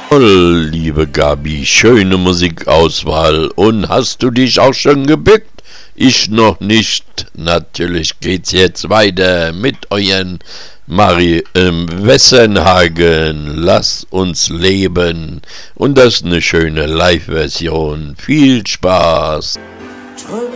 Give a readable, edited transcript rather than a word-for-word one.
Toll, liebe Gabi, schöne Musikauswahl. Und hast du dich auch schon gebückt? Ich noch nicht. Natürlich geht's jetzt weiter mit euren Wessenhagen. Lass uns leben. Und das ist eine schöne Live-Version. Viel Spaß.